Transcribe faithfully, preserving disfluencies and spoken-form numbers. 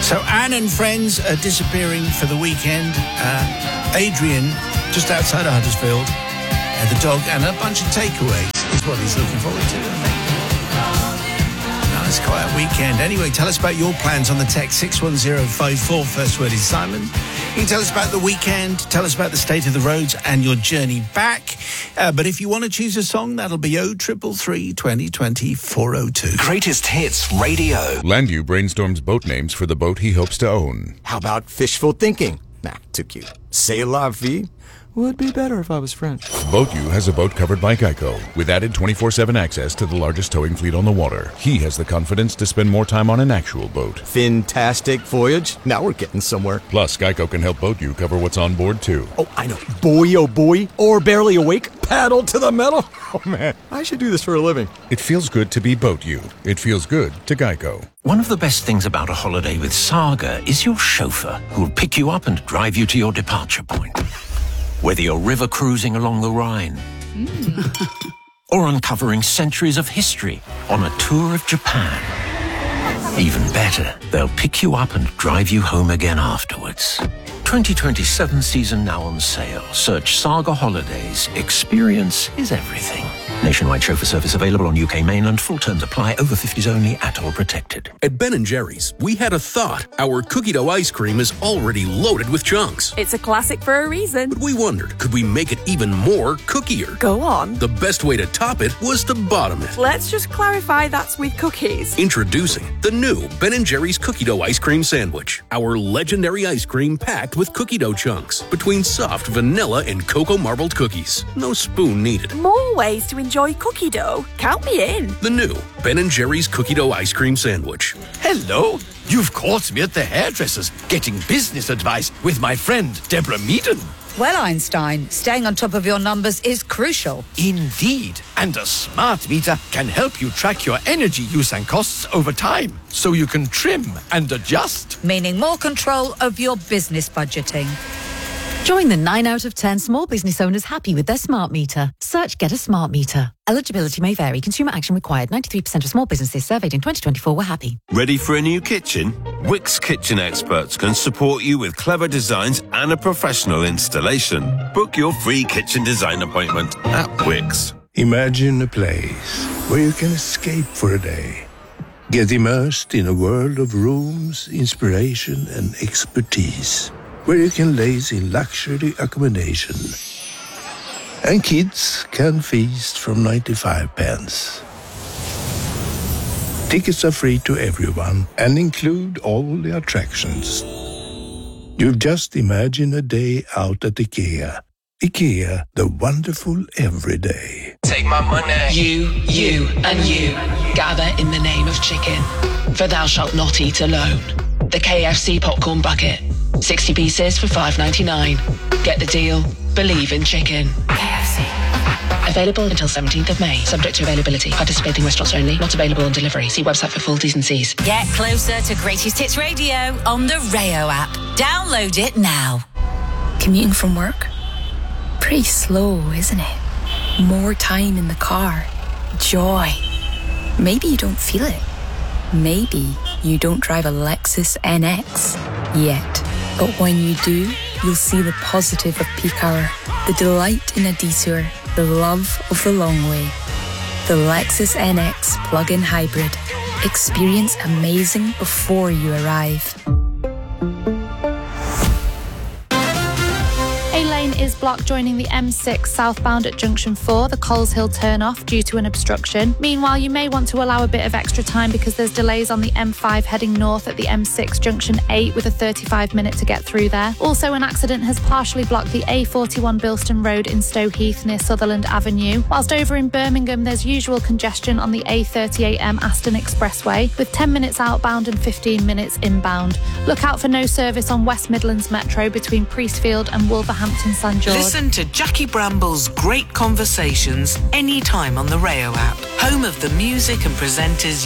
So Anne and friends are disappearing for the weekend. Uh, Adrian, just outside of Huddersfield, uh, the dog and a bunch of takeaways is what he's looking forward to, I think. Nice quiet weekend. Anyway, tell us about your plans on the text six one zero five four. First word is Simon. You can tell us about the weekend, tell us about the state of the roads and your journey back. Uh, but if you want to choose a song, that'll be oh triple three, twenty twenty, four oh two. Greatest Hits Radio. Landu brainstorms boat names for the boat he hopes to own. How about fishful thinking? Nah, too cute. C'est la vie? Would be better if I was French. BoatU has a boat covered by Geico, with added twenty-four seven access to the largest towing fleet on the water. He has the confidence to spend more time on an actual boat. Fantastic voyage. Now we're getting somewhere. Plus, Geico can help BoatU cover what's on board, too. Oh, I know. Boy, oh boy. Or barely awake. Paddle to the metal. Oh, man. I should do this for a living. It feels good to be BoatU. It feels good to Geico. One of the best things about a holiday with Saga is your chauffeur, who'll pick you up and drive you to your departure point. Whether you're river cruising along the Rhine mm. or uncovering centuries of history on a tour of Japan. Even better, they'll pick you up and drive you home again afterwards. twenty twenty-seven season now on sale. Search Saga Holidays. Experience is everything. Nationwide chauffeur service available on U K mainland. Full terms apply. Over fifties only. Atoll protected. At Ben and Jerry's, we had a thought. Our cookie dough ice cream is already loaded with chunks. It's a classic for a reason. But we wondered, could we make it even more cookier? Go on. The best way to top it was to bottom it. Let's just clarify that's with cookies. Introducing the new Ben and Jerry's cookie dough ice cream sandwich. Our legendary ice cream packed with cookie dough chunks between soft vanilla and cocoa marbled cookies. No spoon needed. More ways to enjoy cookie dough. Count me in. The new Ben and Jerry's cookie dough ice cream sandwich. Hello. You've caught me at the hairdresser's getting business advice with my friend Deborah Meaden. Well, Einstein, staying on top of your numbers is crucial. Indeed. And a smart meter can help you track your energy use and costs over time, so you can trim and adjust. Meaning more control of your business budgeting. Join the nine out of ten small business owners happy with their smart meter. Search Get a Smart Meter. Eligibility may vary. Consumer action required. ninety-three percent of small businesses surveyed in twenty twenty-four were happy. Ready for a new kitchen? Wix Kitchen Experts can support you with clever designs and a professional installation. Book your free kitchen design appointment at Wix. Imagine a place where you can escape for a day. Get immersed in a world of rooms, inspiration and expertise. Where you can laze in luxury accommodation. And kids can feast from ninety-five pence. Tickets are free to everyone and include all the attractions. You've just imagined a day out at IKEA. IKEA, the wonderful everyday. Take my money. You, you, and you gather in the name of chicken. For thou shalt not eat alone. The K F C popcorn bucket. sixty pieces for five ninety-nine. Get the deal. Believe in chicken. K F C. Available until seventeenth of May. Subject to availability. Participating restaurants only. Not available on delivery. See website for full T's and C's. Get closer to Greatest Hits Radio on the Rayo app. Download it now. Commuting from work? Pretty slow, isn't it? More time in the car. Joy. Maybe you don't feel it. Maybe you don't drive a Lexus N X yet. But when you do, you'll see the positive of peak hour, the delight in a detour, the love of the long way. The Lexus N X plug-in hybrid. Experience amazing before you arrive. A-Lane is blocked joining the M six southbound at junction four, the Coles Hill turn-off, due to an obstruction. Meanwhile, you may want to allow a bit of extra time because there's delays on the M five heading north at the M six junction eight with a thirty-five minute to get through there. Also, an accident has partially blocked the A forty-one Bilston Road in Stow Heath near Sutherland Avenue. Whilst over in Birmingham, there's usual congestion on the A thirty-eight M Aston Expressway with ten minutes outbound and fifteen minutes inbound. Look out for no service on West Midlands Metro between Priestfield and Wolverhampton St George. Listen to Jackie Bramble's Great Conversations anytime on the Rayo app, home of the music and presenters